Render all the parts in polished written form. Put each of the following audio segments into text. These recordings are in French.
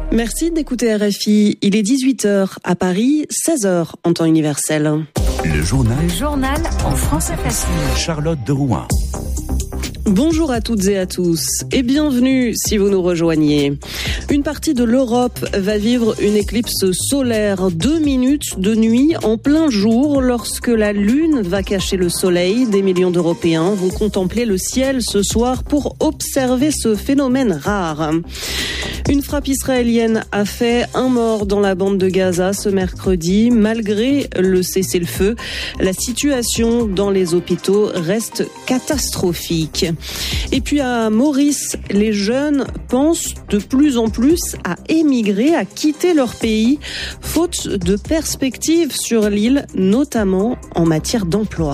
Merci d'écouter RFI. Il est 18h à Paris, 16h en temps universel. Le journal en français facile. Charlotte de Rouen. Bonjour à toutes et à tous et bienvenue si vous nous rejoignez. Une partie de l'Europe va vivre une éclipse solaire, 2 minutes de nuit en plein jour lorsque la Lune va cacher le soleil. Des millions d'Européens vont contempler le ciel ce soir pour observer ce phénomène rare. Une frappe israélienne a fait un mort dans la bande de Gaza ce mercredi. Malgré le cessez-le-feu, la situation dans les hôpitaux reste catastrophique. Et puis à Maurice, les jeunes pensent de plus en plus à émigrer, à quitter leur pays, faute de perspectives sur l'île, notamment en matière d'emploi.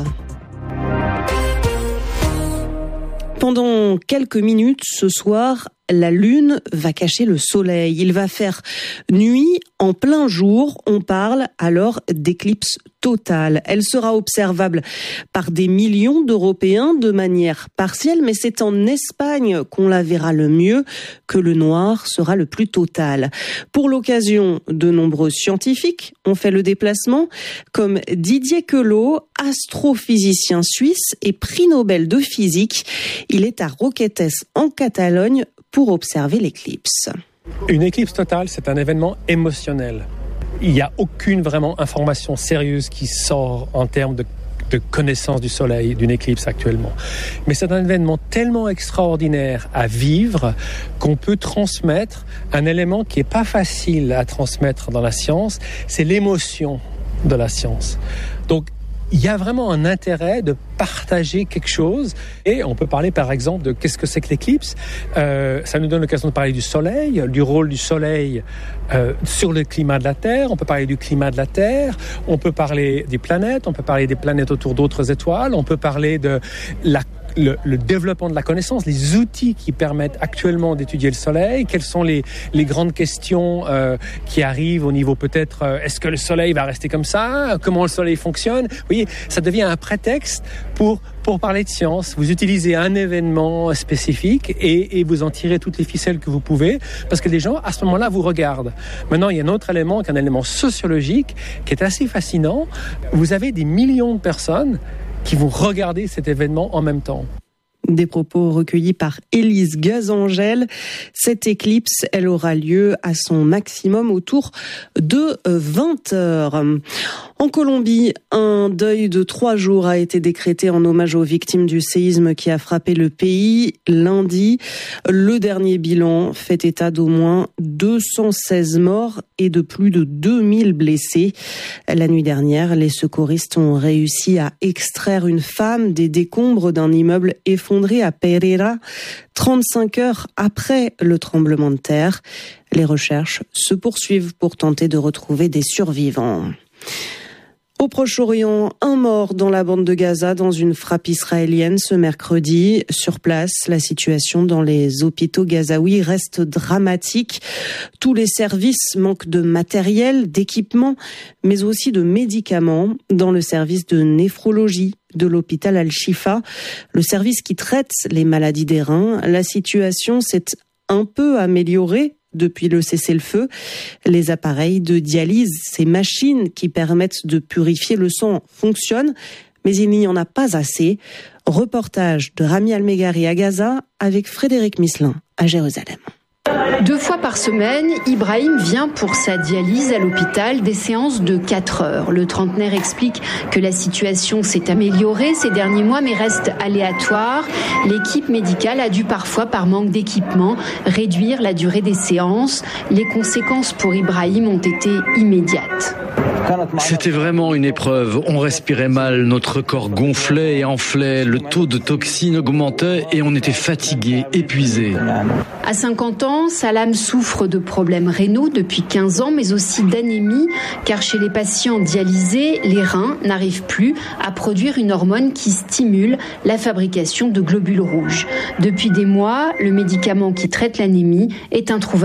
Pendant quelques minutes ce soir, la Lune va cacher le soleil. Il va faire nuit en plein jour. On parle alors d'éclipse totale. Elle sera observable par des millions d'Européens de manière partielle, mais c'est en Espagne qu'on la verra le mieux, que le noir sera le plus total. Pour l'occasion, de nombreux scientifiques ont fait le déplacement, comme Didier Queloz, astrophysicien suisse et prix Nobel de physique. Il est à Roquetes, en Catalogne, pour observer l'éclipse. Une éclipse totale, c'est un événement émotionnel. Il n'y a aucune vraiment information sérieuse qui sort en termes de connaissance du soleil, d'une éclipse actuellement. Mais c'est un événement tellement extraordinaire à vivre qu'on peut transmettre un élément qui n'est pas facile à transmettre dans la science, c'est l'émotion de la science. Donc, il y a vraiment un intérêt de partager quelque chose et on peut parler par exemple de qu'est-ce que c'est que l'éclipse. Ça nous donne l'occasion de parler du soleil, du rôle du soleil sur le climat de la Terre. On peut parler du climat de la Terre, on peut parler des planètes, on peut parler des planètes autour d'autres étoiles, on peut parler de le développement de la connaissance, les outils qui permettent actuellement d'étudier le soleil, quelles sont les grandes questions qui arrivent au niveau peut-être, est-ce que le soleil va rester comme ça, comment le soleil fonctionne. Vous voyez, ça devient un prétexte pour parler de science. Vous utilisez un événement spécifique et vous en tirez toutes les ficelles que vous pouvez, parce que les gens, à ce moment-là, vous regardent. Maintenant, il y a un autre élément, qui est un élément sociologique, qui est assez fascinant. Vous avez des millions de personnes qui vont regarder cet événement en même temps. Des propos recueillis par Élise Gazangel. Cette éclipse, elle aura lieu à son maximum autour de 20h. En Colombie, un deuil de 3 jours a été décrété en hommage aux victimes du séisme qui a frappé le pays lundi. Le dernier bilan fait état d'au moins 216 morts et de plus de 2000 blessés. La nuit dernière, les secouristes ont réussi à extraire une femme des décombres d'un immeuble effondré à Pereira, 35 heures après le tremblement de terre. Les recherches se poursuivent pour tenter de retrouver des survivants. Au Proche-Orient, un mort dans la bande de Gaza dans une frappe israélienne ce mercredi. Sur place, la situation dans les hôpitaux gazaouis reste dramatique. Tous les services manquent de matériel, d'équipement, mais aussi de médicaments. Dans le service de néphrologie de l'hôpital Al-Shifa, le service qui traite les maladies des reins, la situation s'est un peu améliorée depuis le cessez-le-feu. Les appareils de dialyse, ces machines qui permettent de purifier le sang fonctionnent, mais il n'y en a pas assez. Reportage de Rami Almegari à Gaza avec Frédéric Misselin à Jérusalem. 2 fois par semaine, Ibrahim vient pour sa dialyse à l'hôpital, des séances de 4 heures. Le trentenaire explique que la situation s'est améliorée ces derniers mois mais reste aléatoire. L'équipe médicale a dû parfois, par manque d'équipement, réduire la durée des séances. Les conséquences pour Ibrahim ont été immédiates. C'était vraiment une épreuve. On respirait mal, notre corps gonflait et enflait, le taux de toxines augmentait et on était fatigué, épuisé. À 50 ans, Salam souffre de problèmes rénaux depuis 15 ans, mais aussi d'anémie, car chez les patients dialysés, les reins n'arrivent plus à produire une hormone qui stimule la fabrication de globules rouges. Depuis des mois, le médicament qui traite l'anémie est introuvable.